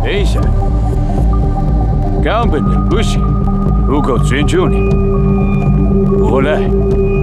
一下，根本就不行，不够尊重你。我来。